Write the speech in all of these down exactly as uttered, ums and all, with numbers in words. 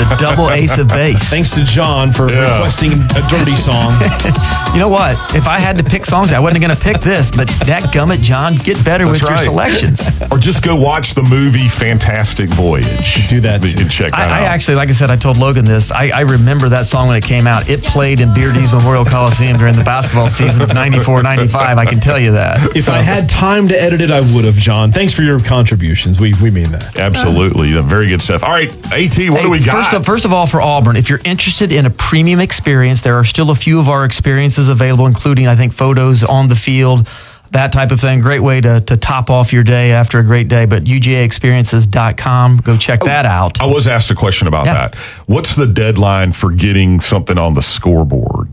double ace of base. Thanks to John for Yeah. requesting a dirty song. You know what? If I had to pick songs, I wasn't going to pick this, but dadgummit, John, get better That's with right. your selections. Or just go watch the movie Fantastic Voyage. Do that, You too. can check that I, I out. actually, like I said, I told Logan this. I, I remember that song when it came out. It played in Beer D's Memorial Coliseum during the basketball season of ninety-four ninety-five. I can tell you that. If So- I had time to edit it, I would have, John. Thanks for your contributions. We we mean that. Absolutely. Yeah, very good stuff. All right, AT, what Hey, do we got? First of, first of all, for Auburn, if you're interested in a premium experience, there are still a few of our experiences available, including, I think, photos on the field, that type of thing. Great way to, to top off your day after a great day. But U G A experiences dot com, go check that out. I was asked a question about Yeah. that. What's the deadline for getting something on the scoreboard?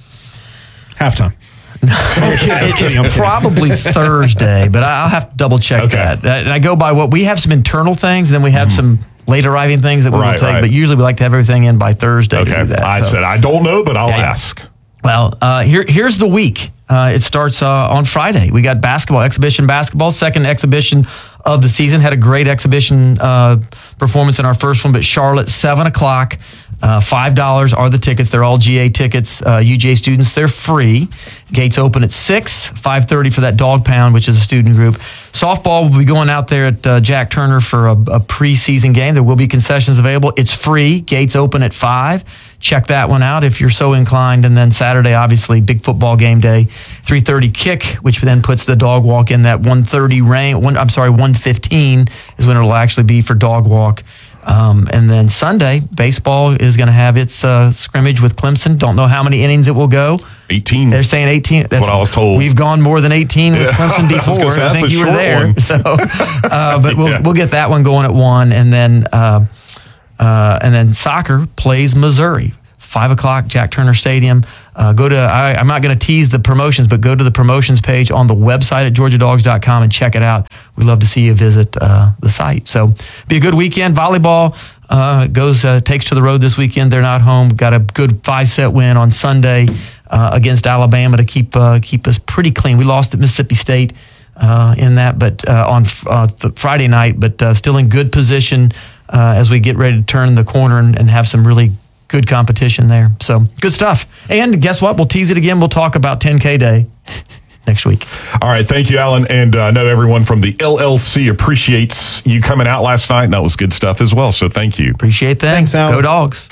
Halftime. It- I'm kidding, I'm it's kidding. probably Thursday, but I'll have to double check Okay. that. And I go by what we have some internal things, and then we have some late arriving things that we Right, will take. right. But usually we like to have everything in by Thursday to Okay. do that. I so. said, I don't know, but I'll Yeah, yeah. ask. Well, uh, here here's the week. Uh, it starts uh, on Friday. We got basketball, exhibition basketball, second exhibition of the season. Had a great exhibition uh, performance in our first one, but Charlotte, seven o'clock. Uh, five dollars are the tickets. They're all G A tickets. Uh, U G A students, they're free. Gates open at six, five thirty for that dog pound, which is a student group. Softball will be going out there at uh, Jack Turner for a, a preseason game. There will be concessions available. It's free. Gates open at five. Check that one out if you're so inclined. And then Saturday, obviously, big football game day, three thirty kick, which then puts the dog walk in that one thirty range. One, I'm sorry, one fifteen is when it'll actually be for dog walk. Um, and then Sunday, baseball is going to have its uh, scrimmage with Clemson. Don't know how many innings it will go. eighteen. They're saying eighteen. That's what I was told. We've gone more than eighteen with Yeah. Clemson I was gonna before. say, I, that's think a you were short there. one. So, uh, but we'll Yeah. we'll get that one going at one, and then uh, uh, and then soccer plays Missouri. Five o'clock, Jack Turner Stadium. Uh, go to, I, I'm not going to tease the promotions, but go to the promotions page on the website at georgia dogs dot com and check it out. We'd love to see you visit uh, the site. So be a good weekend. Volleyball uh, goes, uh, takes to the road this weekend. They're not home. Got a good five set win on Sunday uh, against Alabama to keep uh, keep us pretty clean. We lost at Mississippi State uh, in that, but uh, on uh, th- Friday night, but uh, still in good position uh, as we get ready to turn the corner and, and have some really good competition there. So good stuff. And guess what? We'll tease it again. We'll talk about ten K Day next week. All right. Thank you, Alan. And uh, I know everyone from the L L C appreciates you coming out last night, and that was good stuff as well. So thank you. Appreciate that. Thanks, Al. Go Dogs.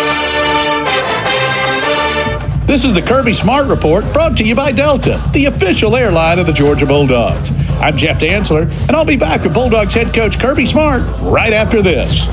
This is the Kirby Smart Report brought to you by Delta, the official airline of the Georgia Bulldogs. I'm Jeff Dantzler, and I'll be back with Bulldogs head coach Kirby Smart right after this.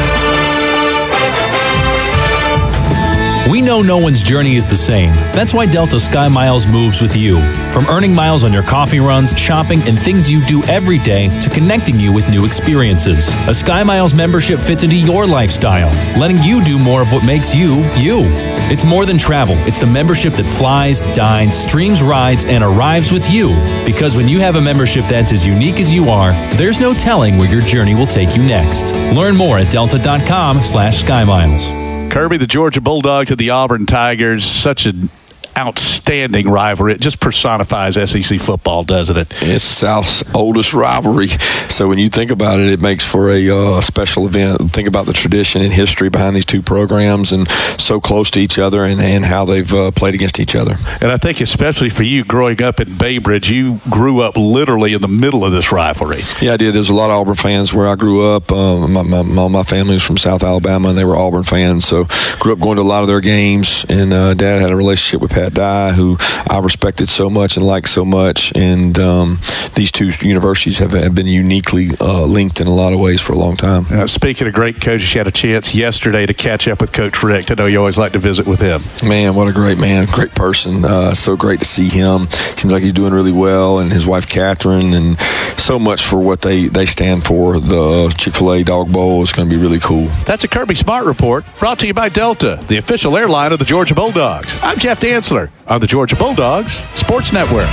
We know no one's journey is the same. That's why Delta Sky Miles moves with you. From earning miles on your coffee runs, shopping, and things you do every day to connecting you with new experiences. A Sky Miles membership fits into your lifestyle, letting you do more of what makes you, you. It's more than travel. It's the membership that flies, dines, streams rides, and arrives with you. Because when you have a membership that's as unique as you are, there's no telling where your journey will take you next. Learn more at delta dot com slash sky miles. Kirby, the Georgia Bulldogs and the Auburn Tigers, such an outstanding rivalry. It just personifies S E C football, doesn't it? It's South's oldest rivalry. So when you think about it, it makes for a uh, special event. Think about the tradition and history behind these two programs and so close to each other and, and how they've uh, played against each other. And I think especially for you growing up in Bay Bridge, you grew up literally in the middle of this rivalry. Yeah, I did. There's a lot of Auburn fans where I grew up. Uh, my, my, my, my family was from South Alabama, and they were Auburn fans. So grew up going to a lot of their games. And uh, Dad had a relationship with Pat Dye, who I respected so much and liked so much. And um, these two universities have, have been uniquely uh, linked in a lot of ways for a long time. Uh, speaking of great coaches, you had a chance yesterday to catch up with Coach Richt. I know you always like to visit with him. Man, what a great man, great person. Uh, so great to see him. Seems like he's doing really well, and his wife Catherine, and so much for what they, they stand for. The Chick-fil-A Dog Bowl is going to be really cool. That's a Kirby Smart Report brought to you by Delta, the official airline of the Georgia Bulldogs. I'm Jeff Dantzler on the Georgia Bulldogs Sports Network.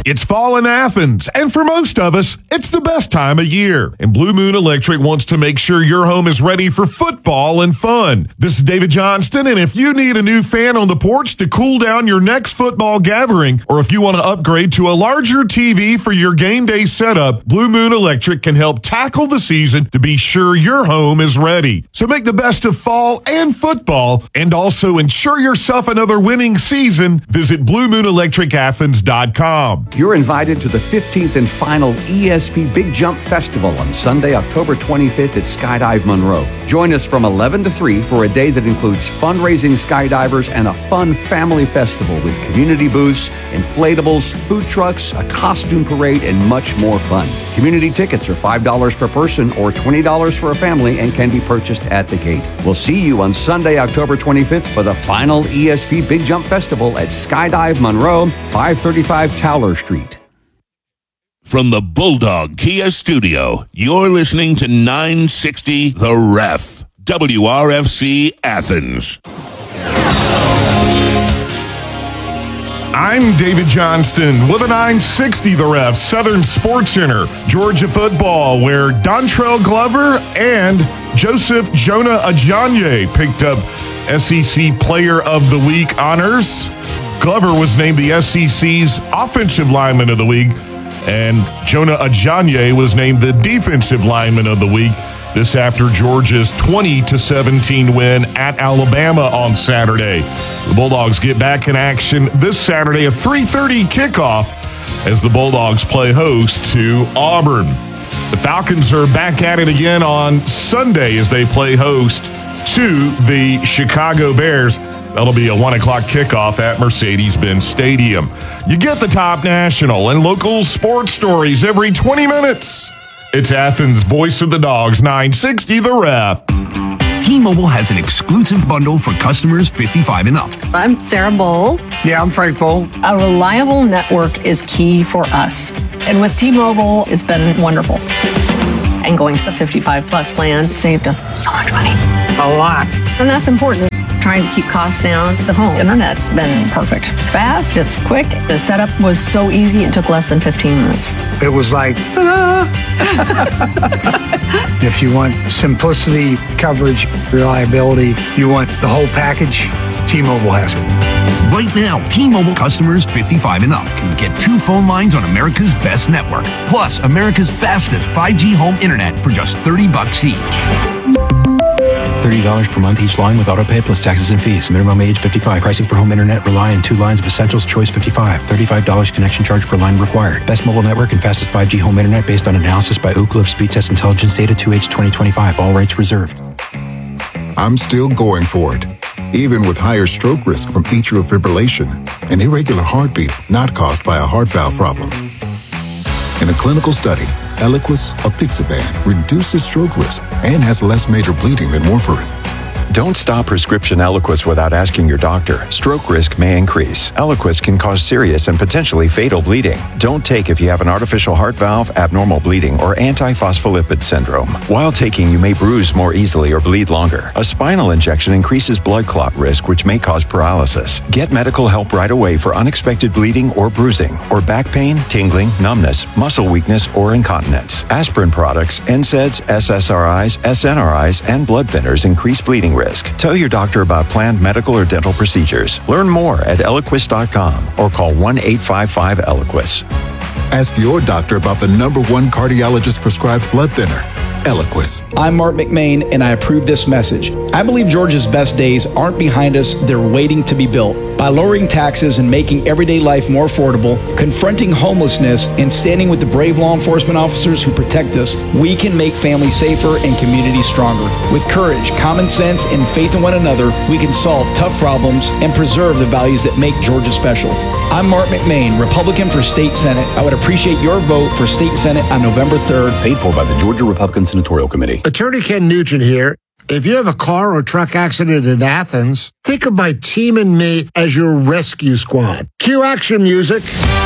It's fall in Athens, and for most of us, it's the best time of year. And Blue Moon Electric wants to make sure your home is ready for football and fun. This is David Johnston, and if you need a new fan on the porch to cool down your next football gathering, or if you want to upgrade to a larger T V for your game day setup, Blue Moon Electric can help tackle the season to be sure your home is ready. So make the best of fall and football, and also ensure yourself another winning season. Visit blue moon electric athens dot com. You're invited to the fifteenth and final E S P Big Jump Festival on Sunday, October twenty-fifth at Skydive Monroe. Join us from eleven to three for a day that includes fundraising skydivers and a fun family festival with community booths, inflatables, food trucks, a costume parade, and much more fun. Community tickets are five dollars per person or twenty dollars for a family and can be purchased at the gate. We'll see you on Sunday, October twenty-fifth for the final E S P Big Jump Festival at Skydive Monroe, five thirty-five Towler Street. From the Bulldog Kia Studio, you're listening to nine sixty The Ref, W R F C Athens. I'm David Johnston with a nine sixty The Ref, Southern Sports Center, Georgia football, where Dontrell Glover and Joseph Jonah Ajonye picked up S E C Player of the Week honors. Glover was named the S E C's Offensive Lineman of the Week, and Jonah Ajonye was named the Defensive Lineman of the Week. This after Georgia's twenty to seventeen win at Alabama on Saturday. The Bulldogs get back in action this Saturday, a three thirty kickoff, as the Bulldogs play host to Auburn. The Falcons are back at it again on Sunday as they play host to the Chicago Bears. That'll be a one o'clock kickoff at Mercedes-Benz Stadium. You get the top national and local sports stories every twenty minutes. It's Athens' Voice of the Dogs, nine sixty The Ref. T-Mobile has an exclusive bundle for customers fifty-five and up. I'm Sarah Bowl. Yeah, I'm Frank Bowl. A reliable network is key for us. And with T-Mobile, it's been wonderful. And going to the fifty-five plus plan saved us so much money. A lot. And that's important. Trying to keep costs down. The home internet's been perfect. It's fast, it's quick. The setup was so easy, it took less than fifteen minutes. It was like, ah. If you want simplicity, coverage, reliability, you want the whole package, T-Mobile has it. Right now, T-Mobile customers fifty-five and up can get two phone lines on America's best network, plus America's fastest five G home internet for just thirty bucks each. thirty dollars per month each line with autopay plus taxes and fees. Minimum age fifty-five. Pricing for home internet rely on two lines of Essentials Choice fifty-five. thirty-five dollars connection charge per line required. Best mobile network and fastest five G home internet based on analysis by Ookla of Speed Test Intelligence data two H twenty twenty-five. All rights reserved. I'm still going for it. Even with higher stroke risk from atrial fibrillation, an irregular heartbeat not caused by a heart valve problem. In a clinical study, Eliquis apixaban reduces stroke risk and has less major bleeding than warfarin. Don't stop prescription Eliquis without asking your doctor. Stroke risk may increase. Eliquis can cause serious and potentially fatal bleeding. Don't take if you have an artificial heart valve, abnormal bleeding, or antiphospholipid syndrome. While taking, you may bruise more easily or bleed longer. A spinal injection increases blood clot risk, which may cause paralysis. Get medical help right away for unexpected bleeding or bruising, or back pain, tingling, numbness, muscle weakness, or incontinence. Aspirin products, N SAIDs, S S R Is, S N R Is, and blood thinners increase bleeding risk. Tell your doctor about planned medical or dental procedures. Learn more at Eliquis dot com or call one eight five five Eliquis. Ask your doctor about the number one cardiologist prescribed blood thinner, Eliquis. I'm Mark McMain, and I approve this message. I believe Georgia's best days aren't behind us, they're waiting to be built. By lowering taxes and making everyday life more affordable, confronting homelessness, and standing with the brave law enforcement officers who protect us, we can make families safer and communities stronger. With courage, common sense, and faith in one another, we can solve tough problems and preserve the values that make Georgia special. I'm Mark McMain, Republican for State Senate. I would appreciate your vote for State Senate on November third. Paid for by the Georgia Republican Senatorial Committee. Attorney Ken Nugent here. If you have a car or truck accident in Athens, think of my team and me as your rescue squad. Cue action music.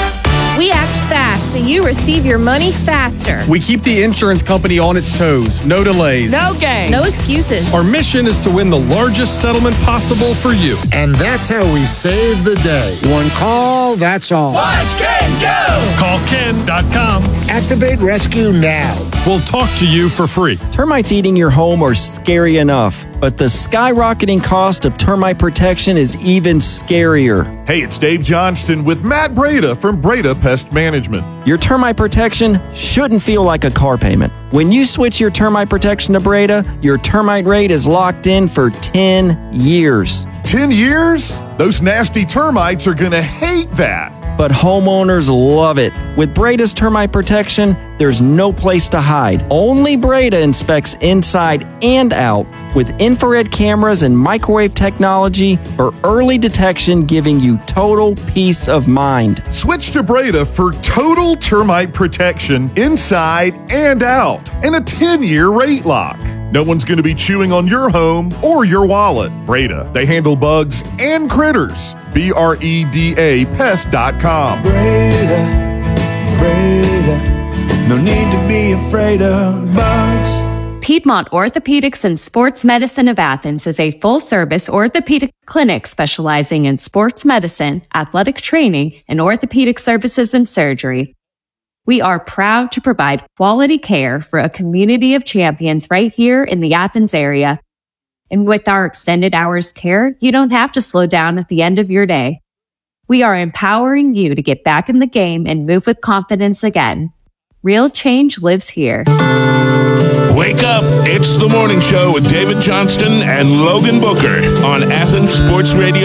We act fast so you receive your money faster. We keep the insurance company on its toes. No delays. No games. No excuses. Our mission is to win the largest settlement possible for you. And that's how we save the day. One call, that's all. Watch Ken go! Call Ken dot com. Activate Rescue now. We'll talk to you for free. Termites eating your home are scary enough, but the skyrocketing cost of termite protection is even scarier. Hey, it's Dave Johnston with Matt Breda from Breda Pest Management. Your termite protection shouldn't feel like a car payment. When you switch your termite protection to Breda, your termite rate is locked in for ten years. ten years? Those nasty termites are going to hate that. But homeowners love it. With Breda's termite protection, there's no place to hide. Only Breda inspects inside and out with infrared cameras and microwave technology for early detection, giving you total peace of mind. Switch to Breda for total termite protection inside and out and a ten-year rate lock. No one's going to be chewing on your home or your wallet. Breda, they handle bugs and critters. B R E D A pest dot com. Breda, Breda, no need to be afraid of bugs. Piedmont Orthopedics and Sports Medicine of Athens is a full-service orthopedic clinic specializing in sports medicine, athletic training, and orthopedic services and surgery. We are proud to provide quality care for a community of champions right here in the Athens area. And with our extended hours care, you don't have to slow down at the end of your day. We are empowering you to get back in the game and move with confidence again. Real change lives here. Wake up. It's the morning show with David Johnston and Logan Booker on Athens Sports Radio